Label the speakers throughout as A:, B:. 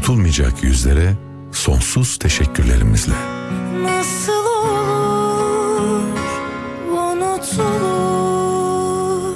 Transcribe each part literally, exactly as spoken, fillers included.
A: unutulmayacak yüzlere sonsuz teşekkürlerimizle.
B: Nasıl olur unutulur?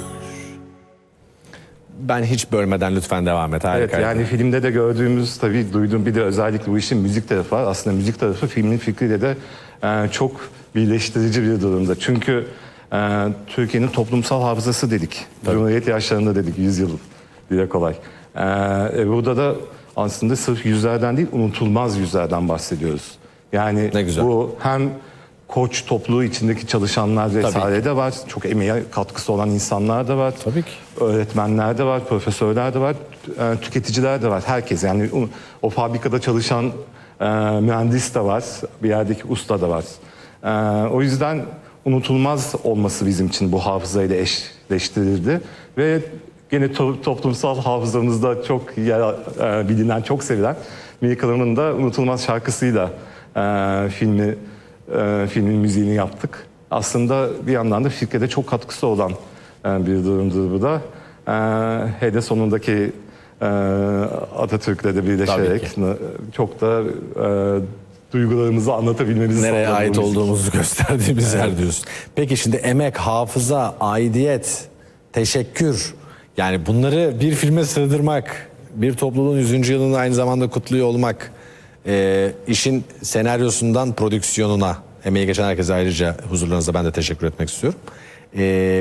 C: Ben hiç bölmeden lütfen devam et. Harika.
D: Evet, yani filmde de gördüğümüz, tabii duyduğum bir de özellikle bu işin müzik tarafı var. Aslında müzik tarafı filmin fikriyle de e, çok birleştirici bir durumda. Çünkü e, Türkiye'nin toplumsal hafızası dedik.
C: Tabii.
D: Cumhuriyet yaşlarında dedik, yüz yıl dile kolay. E, e, burada da aslında sırf yüzlerden değil, unutulmaz yüzlerden bahsediyoruz. Yani bu hem koç topluluğu içindeki çalışanlar vesaire de var. Çok emeğe katkısı olan insanlar da var.
C: Tabii ki.
D: Öğretmenler de var, profesörler de var, tüketiciler de var. Herkes, yani o, o fabrikada çalışan e, mühendis de var, bir yerdeki usta da var. E, o yüzden unutulmaz olması bizim için bu hafızayla eşleştirildi. Ve gene to toplumsal hafızamızda çok yer, e, bilinen, çok sevilen Minik Hanım'ın da unutulmaz şarkısıyla e, filmi e, filmin müziğini yaptık. Aslında bir yandan da fikre çok katkısı olan e, bir durumdur bu da. E, hele sonundaki e, Atatürk'le de birleşerek çok da e, duygularımızı anlatabilmemizi
C: nereye
D: sağladı
C: ait
D: bu müzik.
C: olduğumuzu gösterdiğimiz
D: Evet.
C: yer diyorsun. Peki şimdi emek, hafıza, aidiyet, teşekkür, yani bunları bir filme sığdırmak, bir topluluğun yüzüncü yılını aynı zamanda kutluyor olmak, e, işin senaryosundan prodüksiyonuna emeği geçen herkese ayrıca huzurlarınızda ben de teşekkür etmek istiyorum. E,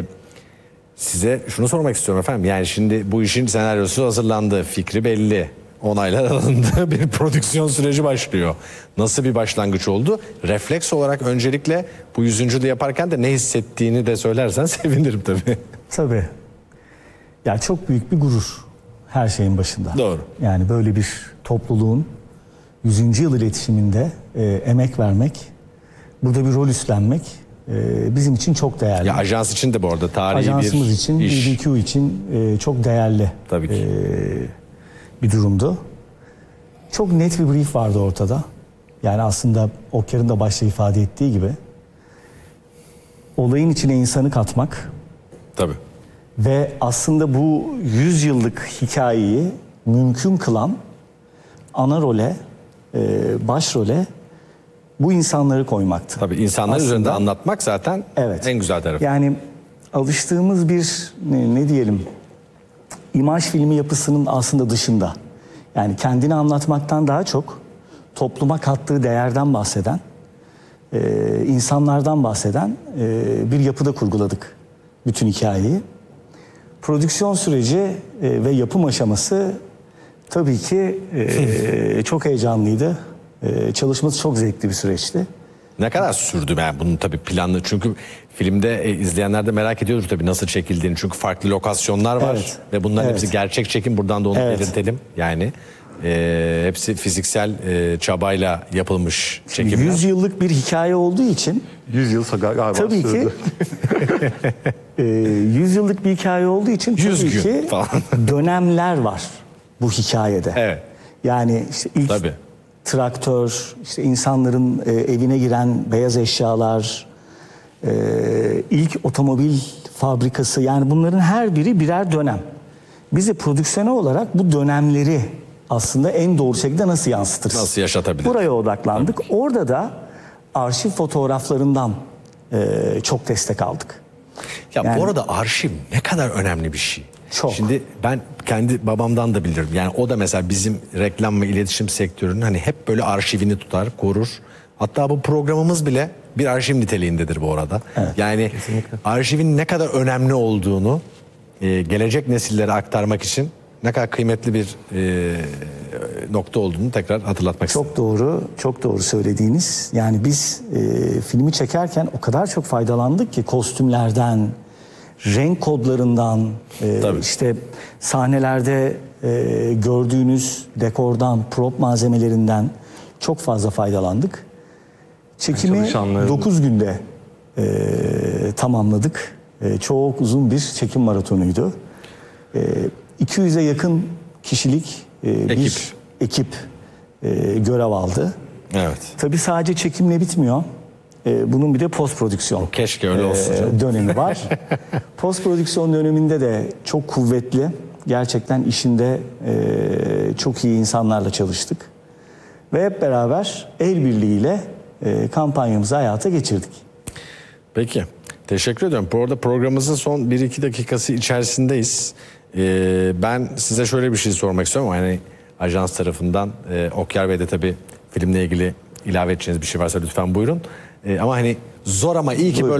C: size şunu sormak istiyorum efendim. Yani şimdi bu işin senaryosu hazırlandı, fikri belli, onaylar alındı, bir prodüksiyon süreci başlıyor. Nasıl bir başlangıç oldu? Refleks olarak öncelikle bu yüzüncü yılı yaparken de ne hissettiğini de söylersen sevinirim tabii.
E: Tabii. Ya çok büyük bir gurur her şeyin başında.
C: Doğru.
E: Yani böyle bir topluluğun yüzüncü yıl iletişiminde e, emek vermek, burada bir rol üstlenmek e, bizim için çok değerli.
C: Ya ajans için de bu arada tarihi
E: Ajansımız
C: bir
E: için,
C: iş.
E: B B Q için e, çok değerli
C: Tabii ki.
E: E, bir durumdu. Çok net bir brief vardı ortada. Yani aslında Okyar'ın da başta ifade ettiği gibi olayın içine insanı katmak.
C: Tabii.
E: Ve aslında bu yüz yıllık hikayeyi mümkün kılan ana role, e, başrole bu insanları koymaktı.
C: Tabii insanlar
E: Aslında,
C: üzerinde anlatmak zaten
E: evet,
C: en güzel tarafı.
E: Yani alıştığımız bir ne, ne diyelim imaj filmi yapısının aslında dışında. Yani kendini anlatmaktan daha çok topluma kattığı değerden bahseden, e, insanlardan bahseden e, bir yapıda kurguladık bütün hikayeyi. Prodüksiyon süreci e, ve yapım aşaması tabii ki e, çok heyecanlıydı. E, çalışması çok zevkli bir süreçti.
C: Ne kadar sürdü yani bunun tabii planlı, çünkü filmde e, izleyenler de merak ediyordur tabii nasıl çekildiğini, çünkü farklı lokasyonlar var
E: Evet.
C: ve bunların
E: Evet.
C: hepsi gerçek çekim, buradan da onu
E: Evet.
C: belirtelim yani. E, hepsi fiziksel e, çabayla yapılmış çekimler.
E: yüz yıllık bir hikaye olduğu için
D: yüz yıl galiba
E: tabii ki
D: sürdü.
E: e, yüz yıllık bir hikaye olduğu için
C: yüz
E: tabii
C: gün
E: ki
C: falan.
E: dönemler var bu hikayede.
C: Evet.
E: Yani işte ilk
C: Tabii.
E: traktör, işte insanların e, evine giren beyaz eşyalar, e, ilk otomobil fabrikası, yani bunların her biri birer dönem. Bize prodüksiyona olarak bu dönemleri aslında en doğru şekilde nasıl yansıtırız?
C: Nasıl yaşatabiliriz?
E: Buraya odaklandık. Orada da arşiv fotoğraflarından e, çok destek aldık.
C: Ya
E: Yani-
C: bu arada arşiv ne kadar önemli bir şey.
E: Çok.
C: Şimdi ben kendi babamdan da bilirim. Yani o da mesela bizim reklam ve iletişim sektörünün hani hep böyle arşivini tutar, korur. Hatta bu programımız bile bir arşiv niteliğindedir bu arada.
E: Evet,
C: yani
E: kesinlikle.
C: arşivin ne kadar önemli olduğunu e, gelecek nesillere aktarmak için ne kadar kıymetli bir e, nokta olduğunu tekrar hatırlatmak istedim.
E: Çok doğru, çok doğru söylediğiniz. Yani biz e, filmi çekerken o kadar çok faydalandık ki kostümlerden, renk kodlarından, e,
C: Tabii.
E: işte sahnelerde e, gördüğünüz dekordan, prop malzemelerinden çok fazla faydalandık. Çekimi
D: Çalışanların-
E: dokuz günde e, tamamladık. E, çok uzun bir çekim maratonuydu. E, iki yüze yakın kişilik e, bir
C: Ekip.
E: ekip e, görev aldı.
C: Evet.
E: Tabii sadece çekimle bitmiyor. E, bunun bir de post prodüksiyon
C: Keşke öyle olsun canım.
E: dönemi var. Post prodüksiyon döneminde de çok kuvvetli, gerçekten işinde e, e, çok iyi insanlarla çalıştık. Ve hep beraber el birliğiyle e, kampanyamızı hayata geçirdik.
C: Peki. Teşekkür ediyorum. Bu arada programımızın son bir iki dakikası içerisindeyiz. Ee, ben size şöyle bir şey sormak istiyorum. Yani ajans tarafından e, Okyar Bey de tabii filmle ilgili ilave edeceğiniz bir şey varsa lütfen buyurun. Ee, ama hani zor ama iyi ki böyle